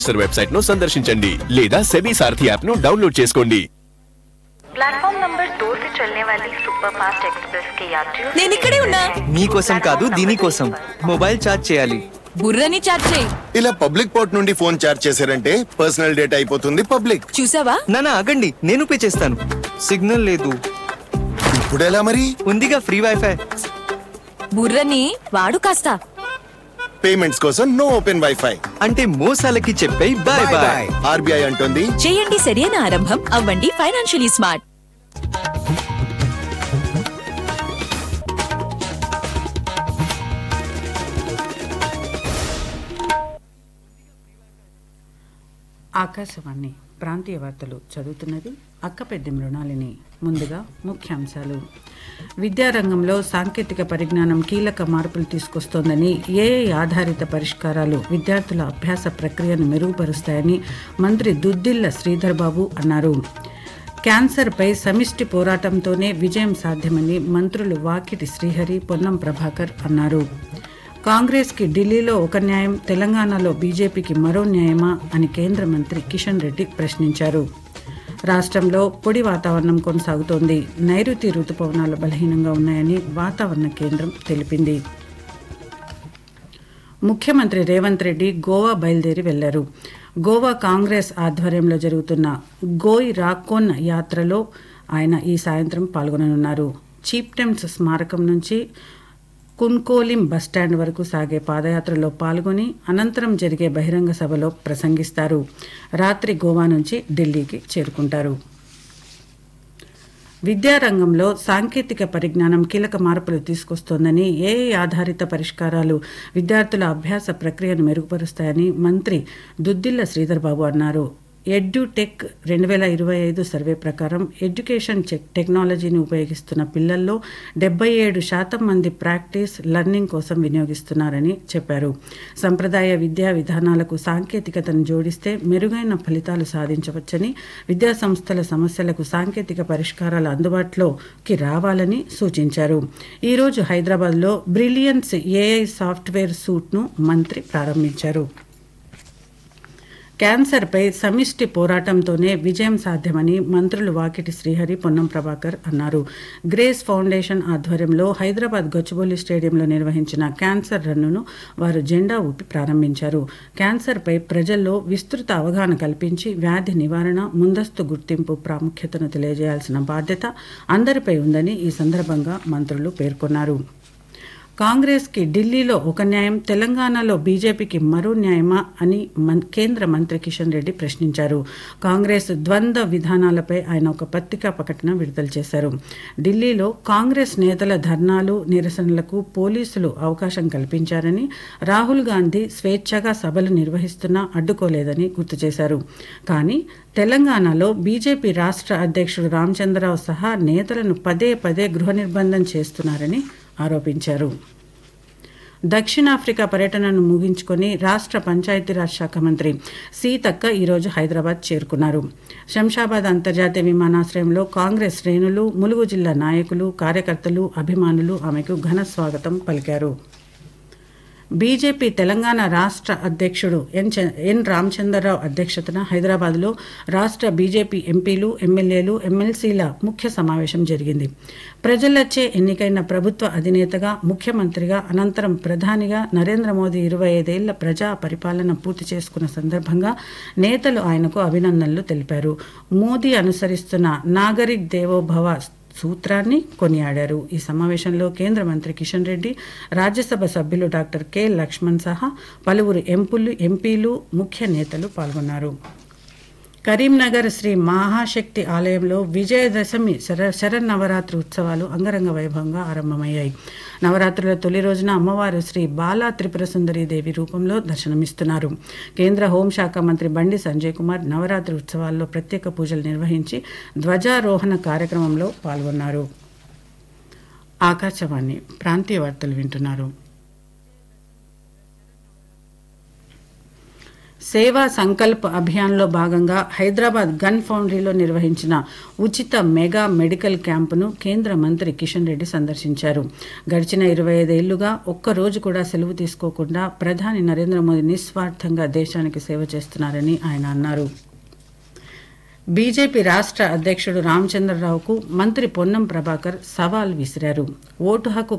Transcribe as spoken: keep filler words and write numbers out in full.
Website ను సందర్శించండి లేదా సెబీ సారథి యాప్ ను డౌన్లోడ్ చేసుకోండి. प्लेटफॉर्म नंबर दो से चलने वाली सुपर फास्ट एक्सप्रेस के यात्रियों నేను ఇక్కడే ఉన్నా. మీకోసం కాదు దీనికోసం మొబైల్ ఛార్జ్ చేయాలి. బుర్రని చాట్ చేయి. ఇలా పబ్లిక్ పోర్ట్ నుండి ఫోన్ చార్జ్ చేశారంటే పర్సనల్ డేటా అయిపోతుంది పబ్లిక్. చూసావా? నానా ఆగండి, నేను పే చేస్తాను. సిగ్నల్ లేదు. ఇప్పుడు ఎలా మరి? ఉందిగా ఫ్రీ వైఫై. బుర్రని వాడు కాస్త. పేమెంట్స్ కోసం నో ఓపెన్ వైఫై. అంటే మోసాలకి చెప్పే బాయ్ బాయ్. ఆర్బీఐ అంటుంది చేయండి సరైన ఆరంభం, అవ్వండి ఫైనాన్షియలీ స్మార్ట్. ఆకాశవాణి ప్రాంతీయ వార్తలు చదువుతున్నది అక్కపెద్ది మృణాలిని. ముందుగా ముఖ్యాంశాలు. విద్యారంగంలో సాంకేతిక పరిజ్ఞానం కీలక మార్పులు తీసుకొస్తోందని, ఏఐ ఆధారిత పరిష్కారాలు విద్యార్థుల అభ్యాస ప్రక్రియను మెరుగుపరుస్తాయని మంత్రి దుద్దిళ్ల శ్రీధర్ బాబు అన్నారు. క్యాన్సర్పై సమిష్టి పోరాటంతోనే విజయం సాధ్యమని మంత్రులు వాకిటి శ్రీహరి, పొన్నం ప్రభాకర్ అన్నారు. కాంగ్రెస్కి ఢిల్లీలో ఒక న్యాయం, తెలంగాణలో బీజేపీకి మరో న్యాయమా అని కేంద్ర మంత్రి కిషన్ రెడ్డి ప్రశ్నించారు. రాష్ట్రంలో పొడి వాతావరణం కొనసాగుతోంది. నైరుతి రుతుపవనాలు బలహీనంగా ఉన్నాయని వాతావరణ కేంద్రం తెలిపింది. ముఖ్యమంత్రి రేవంత్ రెడ్డి గోవా బయలుదేరి వెళ్లారు. గోవా కాంగ్రెస్ ఆధ్వర్యంలో జరుగుతున్న గోయ్ రాకోన్ యాత్రలో ఆయన ఈ సాయంత్రం పాల్గొననున్నారు. చీప్టెమ్స్ స్మారకం నుంచి కున్కోలిం బస్టాండ్ వరకు సాగే పాదయాత్రలో పాల్గొని అనంతరం జరిగే బహిరంగ సభలో ప్రసంగిస్తారు. రాత్రి గోవా నుంచి ఢిల్లీకి చేరుకుంటారు. విద్యారంగంలో సాంకేతిక పరిజ్ఞానం కీలక మార్పులు తీసుకొస్తోందని, ఏఐ ఆధారిత పరిష్కారాలు విద్యార్థుల అభ్యాస ప్రక్రియను మెరుగుపరుస్తాయని మంత్రి దుద్దిళ్ల శ్రీధర్ బాబు అన్నారు. ఎడ్యుటెక్ రెండు వేల ఇరవై ఐదు సర్వే ప్రకారం ఎడ్యుకేషన్ టెక్నాలజీని ఉపయోగిస్తున్న పిల్లల్లో డెబ్బై ఏడు శాతం మంది ప్రాక్టీస్, లర్నింగ్ కోసం వినియోగిస్తున్నారని చెప్పారు. సంప్రదాయ విద్యా విధానాలకు సాంకేతికతను జోడిస్తే మెరుగైన ఫలితాలు సాధించవచ్చని, విద్యాసంస్థల సమస్యలకు సాంకేతిక పరిష్కారాలు అందుబాటులోకి రావాలని సూచించారు. ఈరోజు హైదరాబాద్లో బ్రిలియన్స్ ఏఐ సాఫ్ట్వేర్ సూట్ను మంత్రి ప్రారంభించారు. క్యాన్సర్పై సమిష్టి పోరాటంతోనే విజయం సాధ్యమని మంత్రులు వాకిటి శ్రీహరి, పొన్నం ప్రభాకర్ అన్నారు. గ్రేస్ ఫౌండేషన్ ఆధ్వర్యంలో హైదరాబాద్ గచ్చిబౌలి స్టేడియంలో నిర్వహించిన క్యాన్సర్ రన్నును వారు జెండా ఊపి ప్రారంభించారు. క్యాన్సర్పై ప్రజల్లో విస్తృత అవగాహన కల్పించి వ్యాధి నివారణ, ముందస్తు గుర్తింపు ప్రాముఖ్యతను తెలియజేయాల్సిన బాధ్యత అందరిపై ఉందని ఈ సందర్భంగా మంత్రులు పేర్కొన్నారు. కాంగ్రెస్కి ఢిల్లీలో ఒక న్యాయం, తెలంగాణలో బీజేపీకి మరో న్యాయమా అని కేంద్ర మంత్రి కిషన్ రెడ్డి ప్రశ్నించారు. కాంగ్రెస్ ద్వంద్వ విధానాలపై ఆయన ఒక పత్రికా ప్రకటన విడుదల చేశారు. ఢిల్లీలో కాంగ్రెస్ నేతల ధర్నాలు, నిరసనలకు పోలీసులు అవకాశం కల్పించారని, రాహుల్ గాంధీ స్వేచ్ఛగా సభలు నిర్వహిస్తున్నా అడ్డుకోలేదని గుర్తు చేశారు. కానీ తెలంగాణలో బీజేపీ రాష్ట్ర అధ్యక్షుడు రామచంద్రరావు సహా నేతలను పదే పదే గృహ నిర్బంధం చేస్తున్నారని ఆరోపించారు. దక్షిణాఫ్రికా పర్యటనను ముగించుకొని రాష్ట్ర పంచాయతీరాజ్ శాఖ మంత్రి సీతక్క ఈరోజు హైదరాబాద్ చేరుకున్నారు. శంషాబాద్ అంతర్జాతీయ విమానాశ్రయంలో కాంగ్రెస్ శ్రేణులు, ములుగు జిల్లా నాయకులు, కార్యకర్తలు, అభిమానులు ఆమెకు ఘన స్వాగతం పలికారు. బీజేపీ తెలంగాణ రాష్ట్ర అధ్యక్షుడు ఎన్ ఎన్ రామచంద్రరావు అధ్యక్షతన హైదరాబాద్లో రాష్ట్ర బీజేపీ ఎంపీలు, ఎమ్మెల్యేలు, ఎమ్మెల్సీల ముఖ్య సమావేశం జరిగింది. ప్రజలచే ఎన్నికైన ప్రభుత్వ అధినేతగా, ముఖ్యమంత్రిగా, అనంతరం ప్రధానిగా నరేంద్ర మోదీ ఇరవై ఐదేళ్ల ప్రజా పరిపాలన పూర్తి చేసుకున్న సందర్భంగా నేతలు ఆయనకు అభినందనలు తెలిపారు. మోదీ అనుసరిస్తున్న నాగరిక్ దేవోభవ సూత్రాన్ని కొనియాడారు. ఈ సమావేశంలో కేంద్ర మంత్రి కిషన్ రెడ్డి, రాజ్యసభ సభ్యులు డాక్టర్ కె లక్ష్మణ్ సహా పలువురు ఎంపులు ఎంపీలు, ముఖ్య నేతలు పాల్గొన్నారు. కరీంనగర్ శ్రీ మహాశక్తి ఆలయంలో విజయదశమి శర శరన్నవరాత్రి ఉత్సవాలు అంగరంగ వైభవంగా ఆరంభమయ్యాయి. నవరాత్రుల తొలి రోజున అమ్మవారు శ్రీ బాలా త్రిపుర సుందరీ దేవి రూపంలో దర్శనమిస్తున్నారు. కేంద్ర హోంశాఖ మంత్రి బండి సంజయ్ కుమార్ నవరాత్రి ఉత్సవాల్లో ప్రత్యేక పూజలు నిర్వహించి ధ్వజారోహణ కార్యక్రమంలో పాల్గొన్నారు. ఆకాశవాణి ప్రాంతీయ వార్తలు వింటున్నారు. సేవా సంకల్ప్ అభియాన్లో భాగంగా హైదరాబాద్ గన్ ఫౌండరీలో నిర్వహించిన ఉచిత మెగా మెడికల్ క్యాంపును కేంద్ర మంత్రి కిషన్ రెడ్డి సందర్శించారు. గడిచిన ఇరవై ఐదేళ్లుగా ఒక్కరోజు కూడా సెలవు తీసుకోకుండా ప్రధాని నరేంద్ర మోదీ నిస్వార్థంగా దేశానికి సేవ చేస్తున్నారని ఆయన అన్నారు. బీజేపీ రాష్ట్ర అధ్యక్షుడు రామచంద్రరావుకు మంత్రి పొన్నం ప్రభాకర్ సవాల్ విసిరారు. ఓటు హక్కు